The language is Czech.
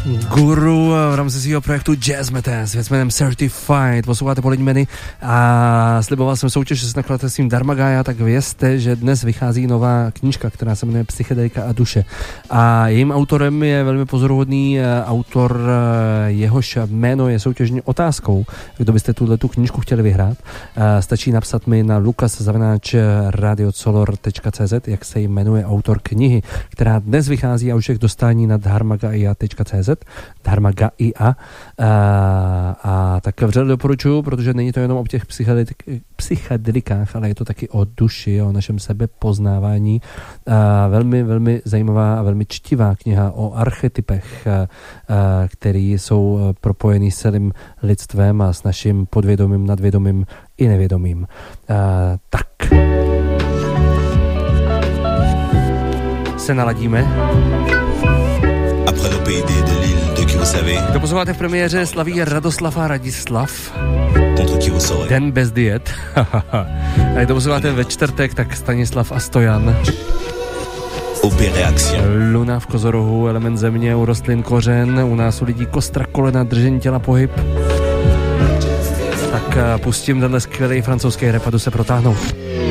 Guru v rámci svého projektu Jazz Mete s věcmenem Certified. Posloucháte Polední a sliboval jsem soutěž s nakladatelstvím Dharmagaya, tak vězte, že dnes vychází nová knížka, která se jmenuje Psychedelika a duše. A jejím autorem je velmi pozoruhodný autor, jehož jméno je soutěžní otázkou. Kdo byste tuhletu knížku chtěli vyhrát, stačí napsat mi na lukas@radiocolor.cz, jak se jmenuje autor knihy, která dnes vychází a už je k dostání na dharmagaya.cz. Dharmagaya. A tak vřele doporučuji, protože není to jenom o těch psychedelikách, ale je to taky o duši, o našem sebepoznávání. Velmi, velmi zajímavá a velmi čtivá kniha o archetypech, který jsou propojený s celým lidstvem a s naším podvědomím, nadvědomím i nevědomím. Tak se naladíme. Kdo posloucháte v premiéře, slaví Radoslav a Radislav. Den bez diet. A kdo posloucháte ve čtvrtek, tak Stanislav a Stojan. Luna v kozorohu, element země, u rostlin kořen, u nás u lidí kostra, kolena, držení těla, pohyb. Tak pustím tenhle skvělý francouzský rap a jdu se protáhnout.